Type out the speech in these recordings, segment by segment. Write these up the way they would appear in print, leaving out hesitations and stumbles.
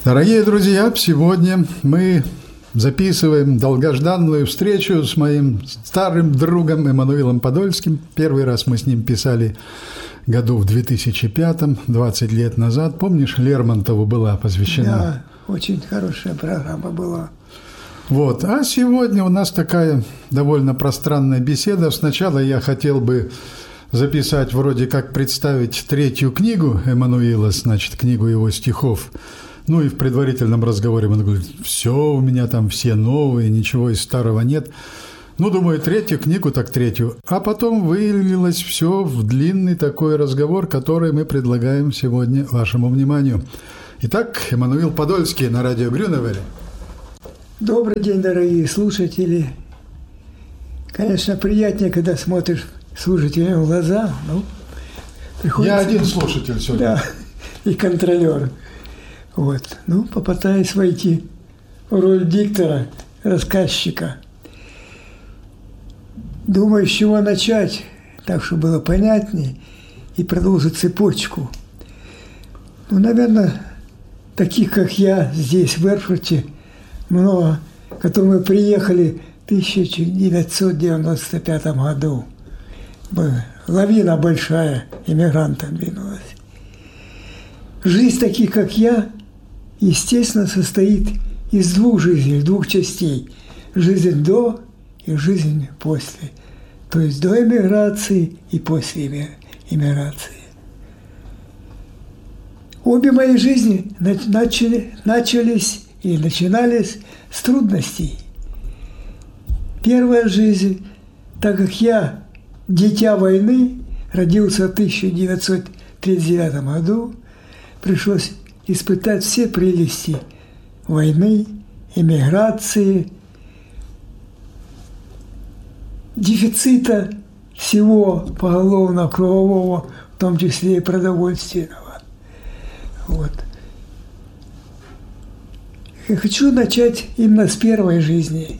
Дорогие друзья, сегодня мы записываем долгожданную встречу с моим старым другом Эммануилом Подольским. Первый раз мы с ним писали году в 2005, 20 лет назад. Помнишь, Лермонтову была посвящена? Да, очень хорошая программа была. Вот. А сегодня у нас такая довольно пространная беседа. Сначала я хотел бы записать, вроде как представить третью книгу Эммануила, значит, книгу его стихов. Ну и в предварительном разговоре он говорит: все, у меня там все новые, ничего из старого нет. Ну, думаю, третью книгу, так третью. А потом вылилось все в длинный такой разговор, который мы предлагаем сегодня вашему вниманию. Итак, Эммануил Подольский на радио Грюневель. Добрый день, дорогие слушатели. Конечно, приятнее, когда смотришь слушателям в глаза. Ну, я один слушатель сегодня. Да, и контролер. Вот. Ну, попытаюсь войти в роль диктора, рассказчика. Думаю, с чего начать, так, чтобы было понятнее, и продолжить цепочку. Ну, наверное, таких, как я, здесь, в Эрфурте, много, которые мы приехали в 1995 году. Лавина большая иммигрантов двинулась. Жизнь таких, как я, естественно, состоит из двух жизней, двух частей. Жизнь до и жизнь после. То есть до эмиграции и после эмиграции. Обе мои жизни начались и начинались с трудностей. Первая жизнь, так как я дитя войны, родился в 1939 году, пришлось испытать все прелести войны, эмиграции, дефицита всего поголовно кругового, в том числе и продовольственного. Вот. Я хочу начать именно с первой жизни.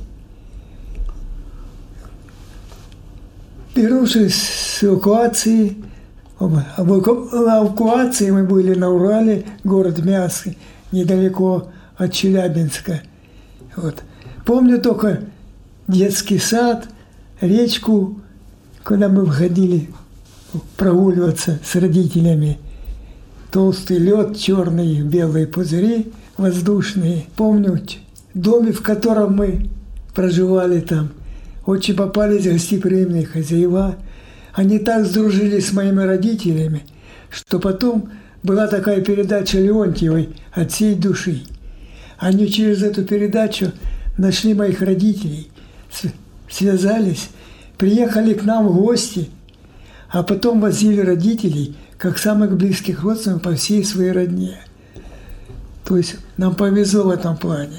Вернувшись с эвакуации, на эвакуации мы были на Урале, город Мяск, недалеко от Челябинска. Вот. Помню только детский сад, речку, когда мы выходили прогуливаться с родителями. Толстый лед, черные белые пузыри воздушные. Помню в доме, в котором мы проживали там, очень попались гостеприимные хозяева. Они так сдружились с моими родителями, что потом была такая передача Леонтьевой «От всей души». Они через эту передачу нашли моих родителей, связались, приехали к нам в гости, а потом возили родителей, как самых близких родственников, по всей своей родне. То есть нам повезло в этом плане.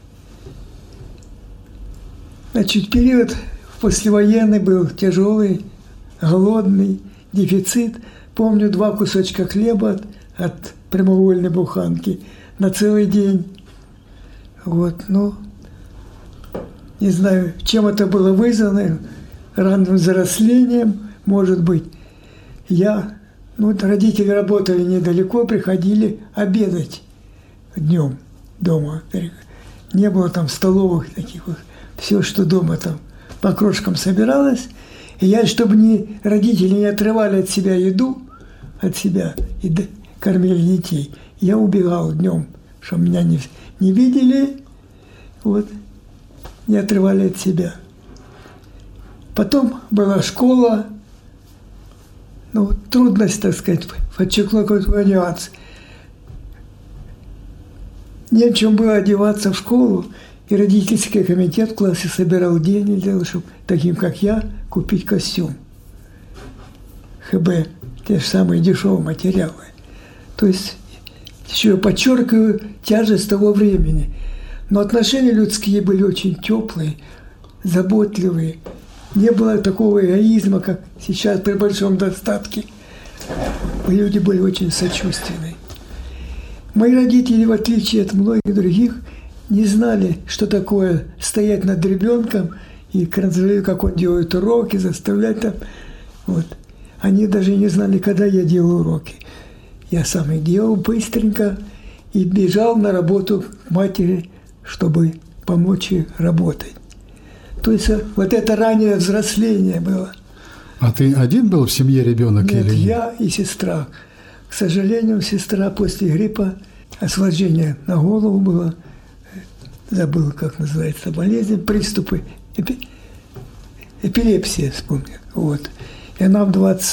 Значит, период послевоенный был тяжелый, голодный, дефицит. Помню 2 кусочка хлеба от прямоугольной буханки на целый день. Вот, ну, не знаю, чем это было вызвано, ранним взрослением, может быть. Родители работали недалеко, приходили обедать днем дома. Не было там столовых таких вот. Все, что дома там по крошкам собиралось. И я, чтобы родители не отрывали от себя еду, от себя, и кормили детей, я убегал днем, чтобы меня не видели, вот, не отрывали от себя. Потом была школа, трудность, так сказать, подчеркнуть какой-то нюанс. Не в чем было одеваться в школу, и родительский комитет в классе собирал деньги для того, чтобы таким, как я, купить костюм. ХБ, те же самые дешевые материалы. То есть, еще подчеркиваю тяжесть того времени. Но отношения людские были очень теплые, заботливые. Не было такого эгоизма, как сейчас при большом достатке. Люди были очень сочувственны. Мои родители, в отличие от многих других, не знали, что такое стоять над ребенком и контролировать, как он делает уроки, заставлять там. Вот. Они даже не знали, когда я делаю уроки. Я сам их делал быстренько и бежал на работу к матери, чтобы помочь ей работать. То есть вот это раннее взросление было. А ты один был в семье ребенок? Нет, или я и сестра. К сожалению, сестра после гриппа, осложнение на голову было, забыл, как называется, болезнь, приступы, эпилепсия, вспомнил. Вот. И она в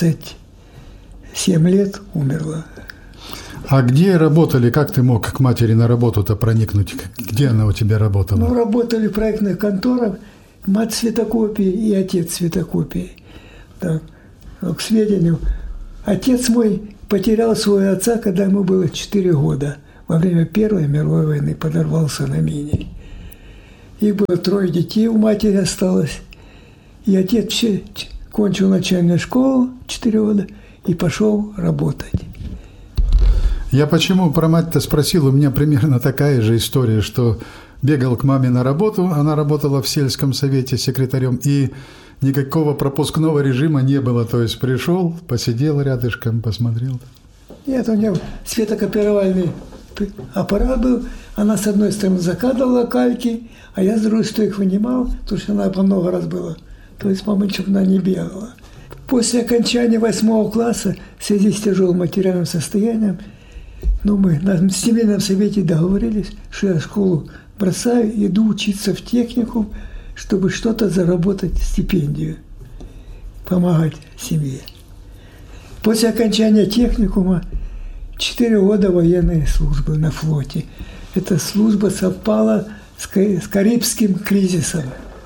27 лет умерла. А где работали? Как ты мог к матери на работу-то проникнуть? Где она у тебя работала? Ну, работали в проектных конторах, мать светокопии и отец светокопии. Так, к сведению, отец мой потерял своего отца, когда ему было 4 года. Во время Первой мировой войны подорвался на мине. Их было 3 детей, у матери осталось. И отец кончил начальную школу 4 года и пошел работать. Я почему про мать-то спросил? У меня примерно такая же история, что бегал к маме на работу, она работала в сельском совете секретарем, и никакого пропускного режима не было. То есть пришел, посидел рядышком, посмотрел. Нет, у нее светокопировальный аппарат был. Она с одной стороны закатывала кальки, а я с другой стороны их вынимал, потому что она по много раз была. То есть, по-моему, чтобы она не бегала. После окончания 8 класса, в связи с тяжелым материальным состоянием, мы на семейном совете договорились, что я школу бросаю, иду учиться в техникум, чтобы что-то заработать, стипендию, помогать семье. После окончания техникума 4 года военной службы на флоте. Эта служба совпала с Карибским кризисом.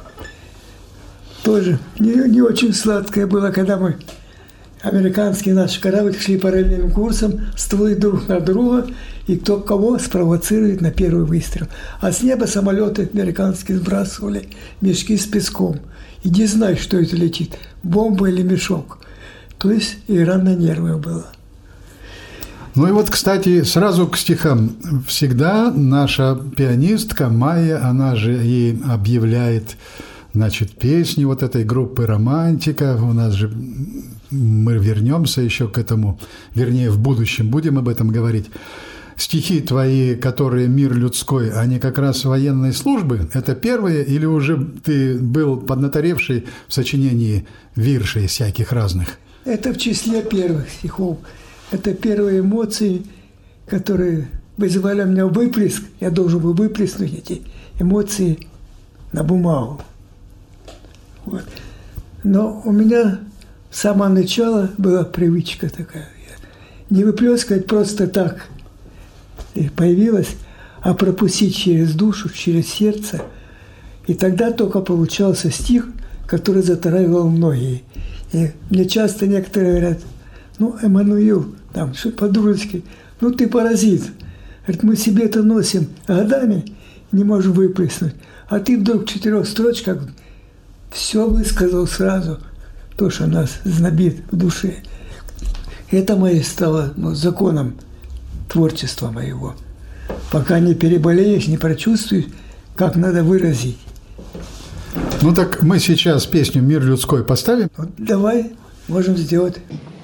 Тоже не очень сладкое было, когда мы, американский наш корабль, шли параллельным курсом, стволы друг на друга, и кто кого спровоцирует на первый выстрел. А с неба самолеты американские сбрасывали мешки с песком. Иди знай, что это летит, бомба или мешок. То есть игра на нервы была. Ну и вот, кстати, сразу к стихам. Всегда наша пианистка Майя, она же и объявляет, песни вот этой группы «Романтика». У нас же, мы вернемся еще к этому, вернее, в будущем будем об этом говорить. Стихи твои, которые «Мир людской», они как раз военной службы? Это первые или уже ты был поднаторевший в сочинении виршей всяких разных? Это в числе первых стихов. Это первые эмоции, которые вызывали у меня выплеск. Я должен был выплеснуть эти эмоции на бумагу. Вот. Но у меня с самого начала была привычка такая. Не выплескивать просто так появилась, а пропустить через душу, через сердце. И тогда только получался стих, который затрагивал многие. И мне часто некоторые говорят: Эммануил, что по-дружески, ты паразит. Говорит, мы себе это носим годами, не можем выплеснуть. А ты вдруг в 4 строчках все высказал сразу, то, что нас знобит в душе. Это мое стало законом творчества моего. Пока не переболеешь, не прочувствуешь, как надо выразить. Так мы сейчас песню «Мир людской» поставим? Давай, можем сделать.